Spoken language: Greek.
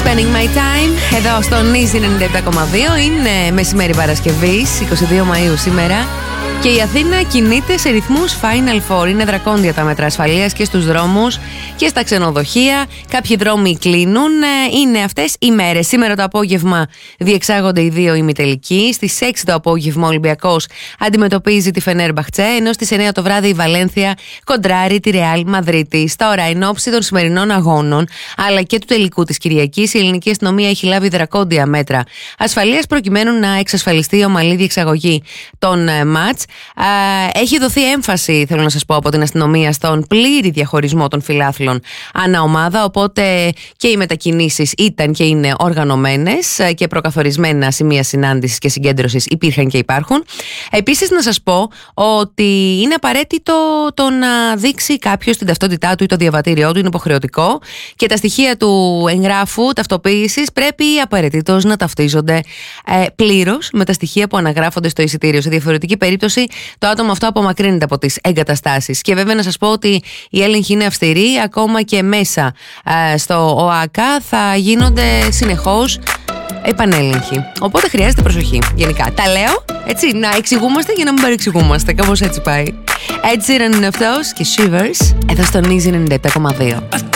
Spending my time εδώ στον Easy 97,2. Είναι μεσημέρι Παρασκευής, 22 Μαΐου σήμερα. Και η Αθήνα κινείται σε ρυθμούς Final Four. Είναι δρακόντια τα μέτρα ασφαλείας και στους δρόμους και στα ξενοδοχεία. Κάποιοι δρόμοι κλείνουν. Είναι αυτές οι μέρες. Σήμερα το απόγευμα διεξάγονται οι δύο ημιτελικοί. Στις 6 το απόγευμα ο Ολυμπιακός αντιμετωπίζει τη Φενέρμπαχτσε, ενώ στις 9 το βράδυ η Βαλένθια κοντράρει τη Ρεάλ Μαδρίτης. Τώρα, εν ώψη των σημερινών αγώνων αλλά και του τελικού της Κυριακής, η ελληνική αστυνομία έχει λάβει δρακόντια μέτρα ασφαλείας προκειμένου να εξασφαλιστεί η ομαλή διεξαγωγή των μάτς. Έχει δοθεί έμφαση, θέλω να σας πω, από την αστυνομία στον πλήρη διαχωρισμό των φιλάθλων ανά ομάδα, οπότε και οι μετακινήσεις ήταν και είναι οργανωμένες και προκαθορισμένα σημεία συνάντησης και συγκέντρωσης υπήρχαν και υπάρχουν. Επίσης, να σας πω ότι είναι απαραίτητο το να δείξει κάποιος την ταυτότητά του ή το διαβατήριό του, είναι υποχρεωτικό, και τα στοιχεία του εγγράφου ταυτοποίησης πρέπει απαραίτητος να ταυτίζονται πλήρως με τα στοιχεία που αναγράφονται στο εισιτήριο. Σε διαφορετική περίπτωση το άτομο αυτό απομακρύνεται από τις εγκαταστάσεις. Και βέβαια να σας πω ότι οι έλεγχοι είναι αυστηροί, ακόμα και μέσα στο ΟΑΚΑ θα γίνονται συνεχώς επανέλεγχοι. Οπότε χρειάζεται προσοχή γενικά. Τα λέω έτσι, να εξηγούμαστε για να μην παρεξηγούμαστε. Κάπως έτσι πάει. Έτσι είναι αυτός και Shivers εδώ στον Easy 97,2.